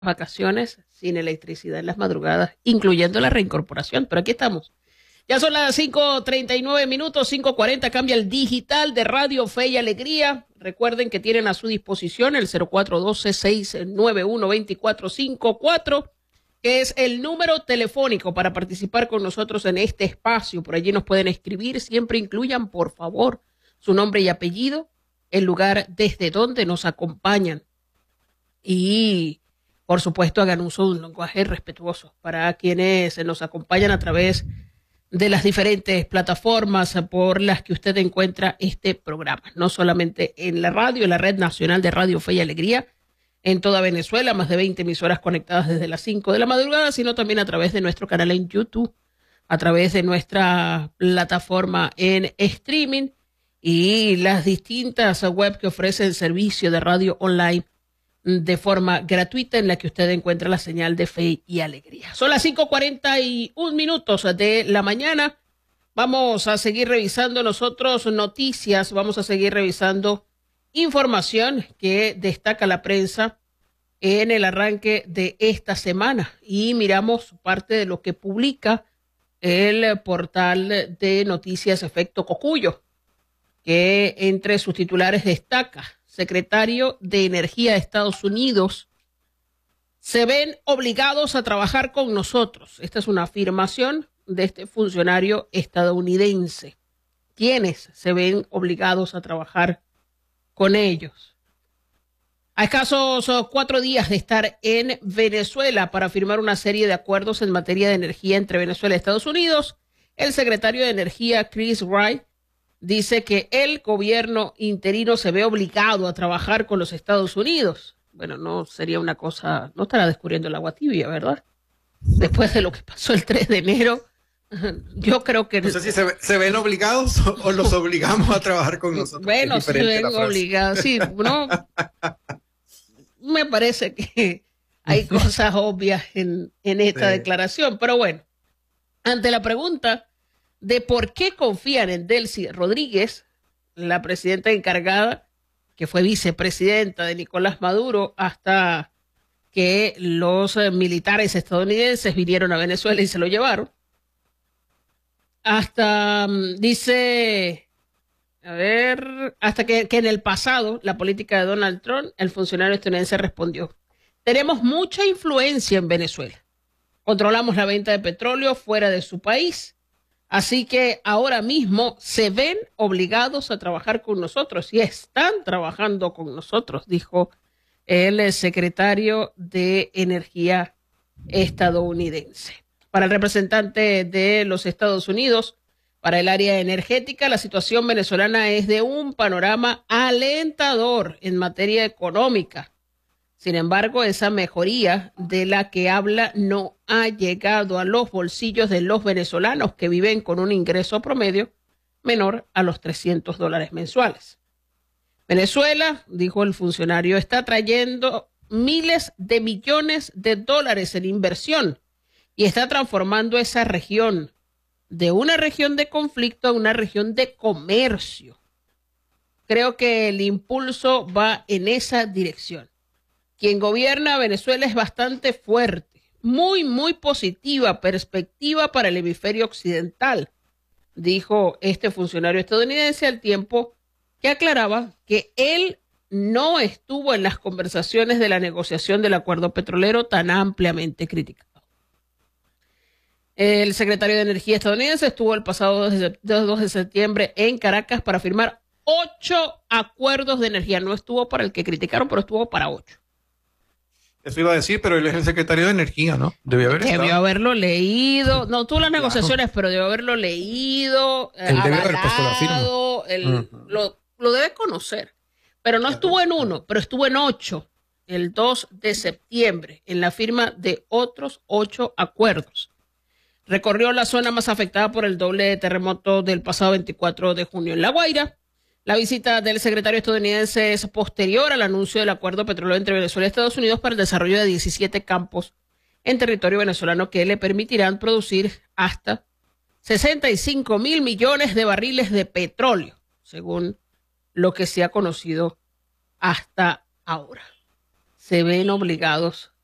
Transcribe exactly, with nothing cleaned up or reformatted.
vacaciones sin electricidad en las madrugadas, incluyendo la reincorporación. Pero aquí estamos. Ya son las cinco treinta y nueve minutos, cinco cuarenta, cambia el digital de Radio Fe y Alegría. Recuerden que tienen a su disposición el cero cuatro uno dos, seis nueve uno, dos cuatro cinco cuatro, que es el número telefónico para participar con nosotros en este espacio. Por allí nos pueden escribir. Siempre incluyan, por favor, su nombre y apellido, el lugar desde donde nos acompañan. Y, por supuesto, hagan uso de un lenguaje respetuoso para quienes nos acompañan a través de las diferentes plataformas por las que usted encuentra este programa. No solamente en la radio, en la Red Nacional de Radio Fe y Alegría, en toda Venezuela, más de veinte emisoras conectadas desde las cinco de la madrugada, sino también a través de nuestro canal en YouTube, a través de nuestra plataforma en streaming y las distintas webs que ofrecen servicio de radio online de forma gratuita, en la que usted encuentra la señal de Fe y Alegría. Son las cinco cuarenta y un minutos de la mañana. Vamos a seguir revisando nosotros noticias, vamos a seguir revisando información que destaca la prensa en el arranque de esta semana, y miramos parte de lo que publica el portal de noticias Efecto Cocuyo, que entre sus titulares destaca: secretario de Energía de Estados Unidos, se ven obligados a trabajar con nosotros. Esta es una afirmación de este funcionario estadounidense. ¿Quiénes se ven obligados a trabajar con ellos? A escasos cuatro días de estar en Venezuela para firmar una serie de acuerdos en materia de energía entre Venezuela y Estados Unidos, el secretario de Energía, Chris Wright, dice que el gobierno interino se ve obligado a trabajar con los Estados Unidos. Bueno, no sería una cosa, no estará descubriendo el agua tibia, ¿verdad? Después de lo que pasó el tres de enero, yo creo que... No sé si se, se ven obligados o, o los obligamos a trabajar con nosotros. Bueno, se ven obligados, sí, no, me parece que hay cosas obvias en, en esta sí. declaración, pero bueno, ante la pregunta de por qué confían en Delcy Rodríguez, la presidenta encargada, que fue vicepresidenta de Nicolás Maduro, hasta que los militares estadounidenses vinieron a Venezuela y se lo llevaron. Hasta, dice, a ver, hasta que, que en el pasado, la política de Donald Trump, el funcionario estadounidense respondió: tenemos mucha influencia en Venezuela. Controlamos la venta de petróleo fuera de su país. Así que ahora mismo se ven obligados a trabajar con nosotros y están trabajando con nosotros, dijo el secretario de Energía estadounidense. Para el representante de los Estados Unidos, para el área energética, la situación venezolana es de un panorama alentador en materia económica. Sin embargo, esa mejoría de la que habla no ha llegado a los bolsillos de los venezolanos, que viven con un ingreso promedio menor a los trescientos dólares mensuales. Venezuela, dijo el funcionario, está trayendo miles de millones de dólares en inversión y está transformando esa región de una región de conflicto a una región de comercio. Creo que el impulso va en esa dirección. Quien gobierna Venezuela es bastante fuerte, muy, muy positiva perspectiva para el hemisferio occidental, dijo este funcionario estadounidense, al tiempo que aclaraba que él no estuvo en las conversaciones de la negociación del acuerdo petrolero tan ampliamente criticado. El secretario de Energía estadounidense estuvo el pasado dos de septiembre en Caracas para firmar ocho acuerdos de energía. No estuvo para el que criticaron, pero estuvo para ocho. Eso iba a decir, pero él es el secretario de Energía, ¿no? Debió haber Debió estado. haberlo leído. No tuvo las negociaciones, claro, pero debió haberlo leído. Él debe haber puesto la firma. El, Uh-huh. lo, lo debe conocer. Pero no estuvo en uno, pero estuvo en ocho. El dos de septiembre, en la firma de otros ocho acuerdos. Recorrió la zona más afectada por el doble terremoto del pasado veinticuatro de junio en La Guaira. La visita del secretario estadounidense es posterior al anuncio del acuerdo petrolero entre Venezuela y Estados Unidos para el desarrollo de diecisiete campos en territorio venezolano que le permitirán producir hasta sesenta y cinco mil millones de barriles de petróleo, según lo que se ha conocido hasta ahora. Se ven obligados